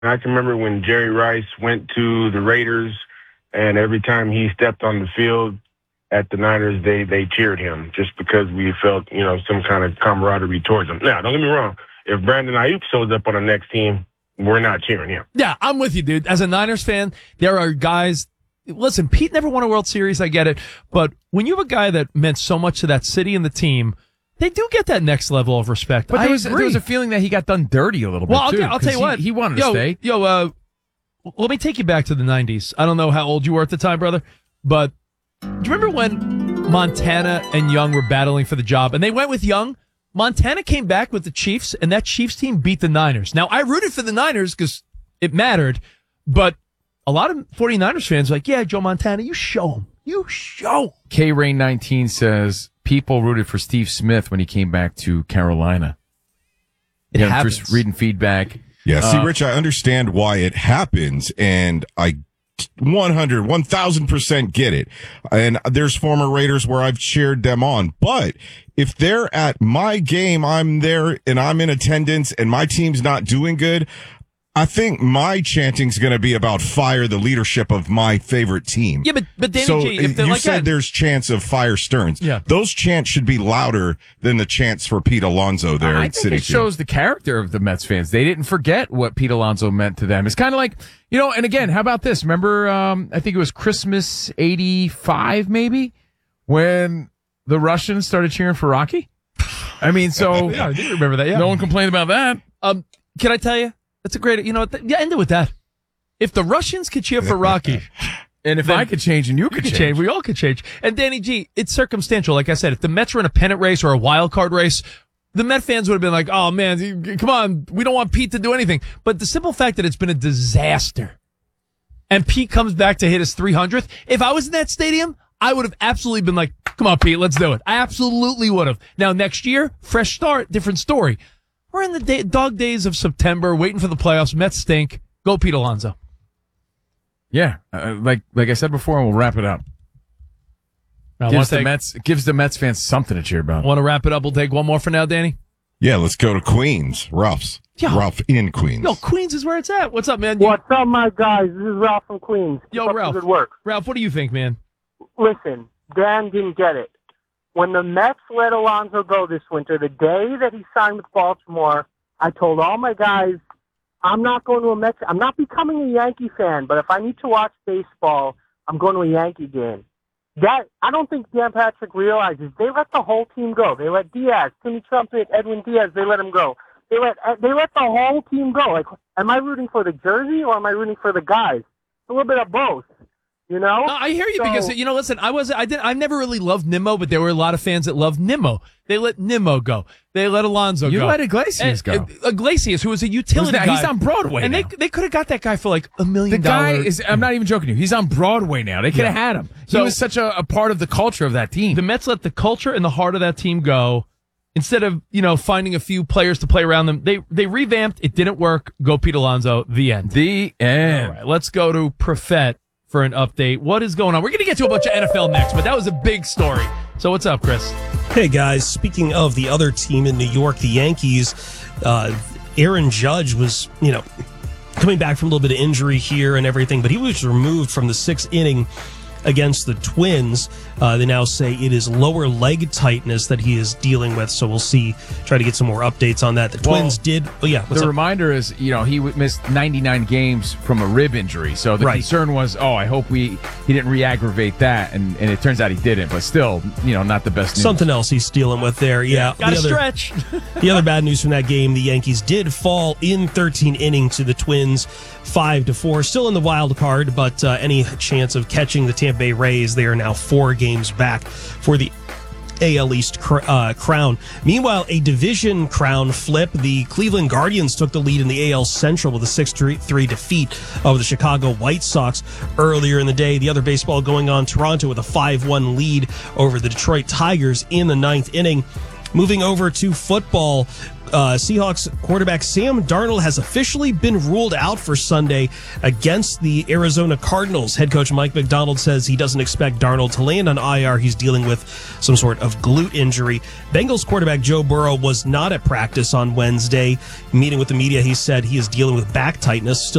I can remember when Jerry Rice went to the Raiders, and every time he stepped on the field at the Niners, they cheered him just because we felt, some kind of camaraderie towards him. Now, don't get me wrong. If Brandon Ayuk shows up on the next team, we're not cheering him. Yeah, I'm with you, dude. As a Niners fan, there are guys. Listen, Pete never won a World Series. I get it. But when you have a guy that meant so much to that city and the team, they do get that next level of respect. But there was a feeling that he got done dirty a little bit, too. I'll tell you what. He wanted to stay. Let me take you back to the 90s. I don't know how old you were at the time, brother, but do you remember when Montana and Young were battling for the job, and they went with Young? Montana came back with the Chiefs, and that Chiefs team beat the Niners. Now, I rooted for the Niners because it mattered, but a lot of 49ers fans are like, yeah, Joe Montana, you show him. You show him. K-Rain19 says people rooted for Steve Smith when he came back to Carolina. It happens. Just reading feedback. Yeah, see, Rich, I understand why it happens, and I 1000% get it. And there's former Raiders where I've cheered them on. But if they're at my game, I'm there and I'm in attendance and my team's not doing good, I think my chanting's going to be about fire the leadership of my favorite team. Yeah, but Danny so G, if you said there's chance of fire Stearns. Yeah. Those chants should be louder than the chants for Pete Alonso there I at think City it shows the character of the Mets fans. They didn't forget what Pete Alonso meant to them. It's kind of like, and again, how about this? Remember, I think it was Christmas 85 maybe, when the Russians started cheering for Rocky? I mean, so yeah, I do remember that, yeah. No one complained about that. Can I tell you? That's a great, end it with that. If the Russians could cheer for Rocky, and if I could change and you could change, we all could change. And Danny G, it's circumstantial. Like I said, if the Mets were in a pennant race or a wild card race, the Met fans would have been like, oh man, come on, we don't want Pete to do anything. But the simple fact that it's been a disaster and Pete comes back to hit his 300th, if I was in that stadium, I would have absolutely been like, come on, Pete, let's do it. I absolutely would have. Now, next year, fresh start, different story. We're in the dog days of September, waiting for the playoffs. Mets stink. Go Pete Alonso. Yeah, like I said before, we'll wrap it up. Gives the Mets fans something to cheer about. Want to wrap it up? We'll take one more for now, Danny. Yeah, let's go to Queens. Ralph's. Yo. Ralph in Queens. Yo, Queens is where it's at. What's up, man? What's up, my guys? This is Ralph from Queens. Yo, Keep up Ralph. the good work. Ralph, what do you think, man? Listen, Dan didn't get it. When the Mets let Alonso go this winter, the day that he signed with Baltimore, I told all my guys, I'm not going to a Mets. I'm not becoming a Yankee fan, but if I need to watch baseball, I'm going to a Yankee game. That I don't think Dan Patrick realizes. They let the whole team go. They let Diaz, Timmy Trumpet, Edwin Diaz. They let him go. They let the whole team go. Like, am I rooting for the jersey or am I rooting for the guys? A little bit of both. I hear you because listen, I never really loved Nimmo, but there were a lot of fans that loved Nimmo. They let Nimmo go. They let Alonso go. You let Iglesias go. Iglesias, who was a utility guy. He's on Broadway and now. they could have got that guy for like $1 million. The guy is, I'm not even joking you, he's on Broadway now. They could have had him. He was such a part of the culture of that team. The Mets let the culture and the heart of that team go. Instead of, finding a few players to play around them, they revamped. It didn't work. Go Pete Alonso. The end. The end. All right, let's go to Profet for an update. What is going on? We're going to get to a bunch of NFL next, but that was a big story. So what's up, Chris? Hey, guys. Speaking of the other team in New York, the Yankees, Aaron Judge was, coming back from a little bit of injury here and everything, but he was removed from the sixth inning against the Twins. They now say it is lower leg tightness that he is dealing with, so we'll see. Try to get some more updates on that. The Twins did... Oh, yeah. The reminder is, he missed 99 games from a rib injury, so the concern was, I hope he didn't re-aggravate that, and it turns out he didn't, but still, not the best news. Something else he's dealing with there, yeah. Gotta stretch. The other bad news from that game, the Yankees did fall in 13 innings to the Twins, 5-4. Still in the wild card, but any chance of catching the Tampa Bay Rays, they are now 4 games back for the AL East crown. Meanwhile, a division crown flip. The Cleveland Guardians took the lead in the AL Central with a 6-3 defeat of the Chicago White Sox earlier in the day. The other baseball going on, Toronto with a 5-1 lead over the Detroit Tigers in the 9th inning. Moving over to football, Seahawks quarterback Sam Darnold has officially been ruled out for Sunday against the Arizona Cardinals. Head coach Mike McDonald says he doesn't expect Darnold to land on IR. He's dealing with some sort of glute injury. Bengals quarterback Joe Burrow was not at practice on Wednesday. Meeting with the media, he said he is dealing with back tightness. Still